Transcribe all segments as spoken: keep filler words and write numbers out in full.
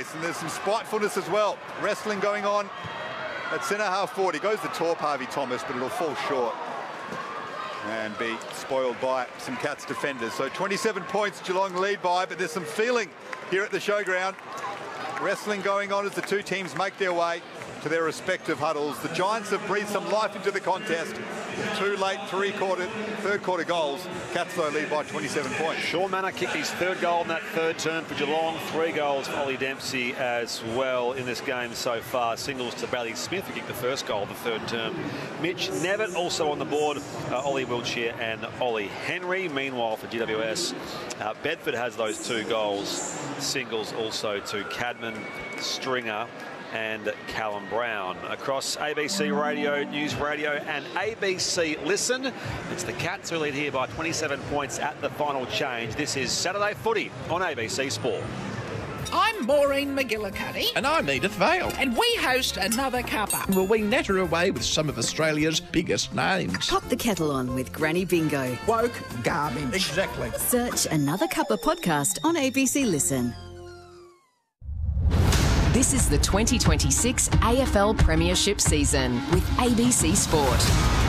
pace, and there's some spitefulness as well. Wrestling going on at centre half forward. He goes to Torp, Harvey Thomas, but it'll fall short and be spoiled by some Cats defenders. So twenty-seven points Geelong lead by, but there's some feeling here at the showground. Wrestling going on as the two teams make their way to their respective huddles. The Giants have breathed some life into the contest with two late three-quarter, third-quarter goals. Cats, though, lead by twenty-seven points. Sean Manor kicked his third goal in that third term for Geelong. Three goals for Ollie Dempsey as well in this game so far. Singles to Bradley Smith, who kicked the first goal of the third term. Mitch Nevitt also on the board. Uh, Ollie Wiltshire and Ollie Henry. Meanwhile, for G W S, uh, Bedford has those two goals. Singles also to Cadman, Stringer and Callum Brown. Across A B C Radio, News Radio and A B C Listen, it's the Cats who lead here by twenty-seven points at the final change. This is Saturday Footy on A B C Sport. I'm Maureen McGillicuddy. And I'm Edith Vale. And we host another cuppa. Will we natter away with some of Australia's biggest names? Pop the kettle on with Granny Bingo. Woke garbage. Exactly. Search Another Cuppa podcast on A B C Listen. This is the twenty twenty-six A F L Premiership season with A B C Sport.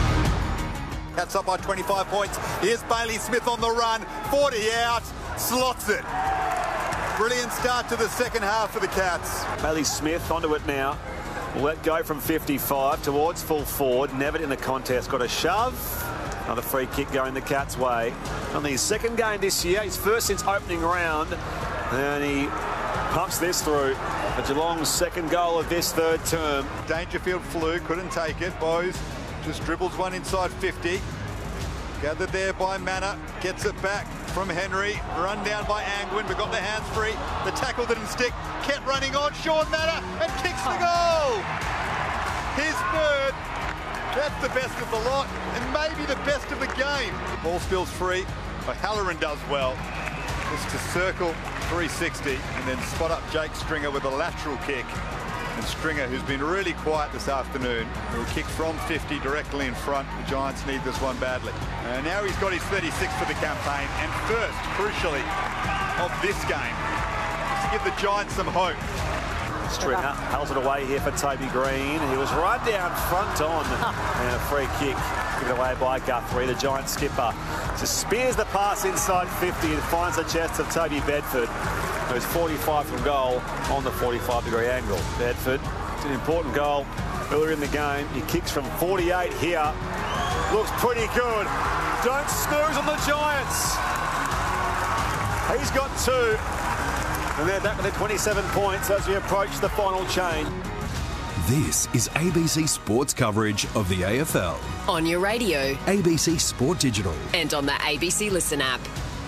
Cats up by twenty-five points. Here's Bailey Smith on the run. forty out. Slots it. Brilliant start to the second half for the Cats. Bailey Smith onto it now. Let go from fifty-five towards full forward. Nevitt in the contest. Got a shove. Another free kick going the Cats' way. On his second game this year. His first since opening round. And he pumps this through. A Geelong's second goal of this third term. Dangerfield flew, couldn't take it. Bowes just dribbles one inside fifty. Gathered there by Manor. Gets it back from Henry. Run down by Angwin, but got the hands free. The tackle didn't stick. Kept running on. Sean Manor and kicks the goal. His third. That's the best of the lot and maybe the best of the game. The ball spills free, but Halloran does well. Just to circle three sixty and then spot up Jake Stringer with a lateral kick. And Stringer, who's been really quiet this afternoon, will kick from fifty directly in front. The Giants need this one badly. And now he's got his thirty-six for the campaign. And first, crucially, of this game, to give the Giants some hope. Stringer held it away here for Toby Green. He was right down front on. And a free kick given away by Guthrie, the Giant skipper. Just spears the pass inside fifty and finds the chest of Toby Bedford, who's forty-five from goal on the forty-five degree angle. Bedford, it's an important goal earlier in the game. He kicks from forty-eight here. Looks pretty good. Don't snooze on the Giants. He's got two. And they're back with their twenty-seven points as we approach the final chain. This is A B C Sports coverage of the A F L. On your radio. A B C Sport Digital. And on the A B C Listen app.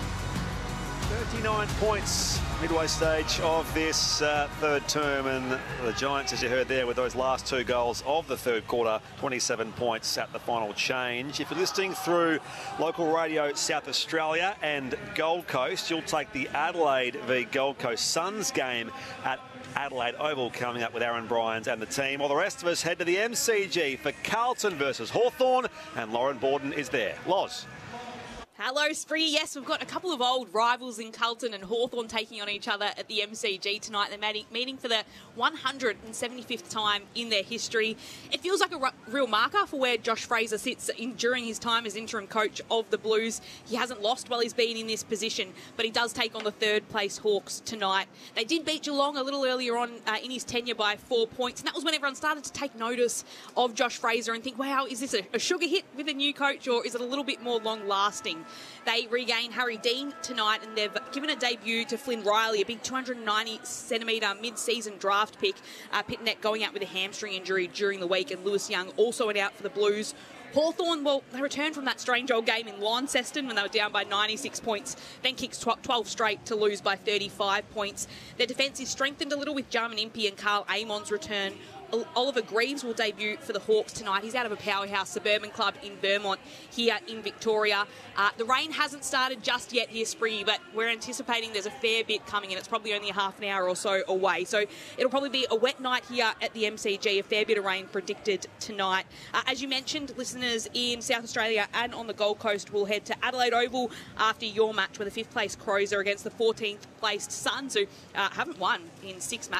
thirty-nine points midway stage of this uh, third term, and the Giants, as you heard there, with those last two goals of the third quarter, twenty-seven points at the final change. If you're listening through local radio South Australia and Gold Coast, you'll take the Adelaide v Gold Coast Suns game at Adelaide Oval coming up with Aaron Bryans and the team. While the rest of us head to the M C G for Carlton versus Hawthorn, and Lauren Borden is there. Loz. Hello, Spree. Yes, we've got a couple of old rivals in Carlton and Hawthorn taking on each other at the M C G tonight. They're meeting for the one hundred seventy-fifth time in their history. It feels like a real marker for where Josh Fraser sits in, during his time as interim coach of the Blues. He hasn't lost while he's been in this position, but he does take on the third-place Hawks tonight. They did beat Geelong a little earlier on uh, in his tenure by four points, and that was when everyone started to take notice of Josh Fraser and think, wow, is this a, a sugar hit with a new coach, or is it a little bit more long-lasting? They regain Harry Dean tonight, and they've given a debut to Flynn Riley, a big two hundred ninety centimetre mid-season draft pick. Uh, Pitnet going out with a hamstring injury during the week, and Lewis Young also went out for the Blues. Hawthorn, well, they returned from that strange old game in Launceston when they were down by ninety-six points, then kicked twelve straight to lose by thirty-five points. Their defence is strengthened a little with Jarman Impey and Carl Amon's return. Oliver Greaves will debut for the Hawks tonight. He's out of a powerhouse suburban club in Vermont here in Victoria. Uh, the rain hasn't started just yet here, Spree, but we're anticipating there's a fair bit coming in. It's probably only a half an hour or so away. So it'll probably be a wet night here at the M C G, a fair bit of rain predicted tonight. Uh, as you mentioned, listeners in South Australia and on the Gold Coast will head to Adelaide Oval after your match, where the fifth place Crows are against the fourteenth placed Suns, who uh, haven't won in six matches.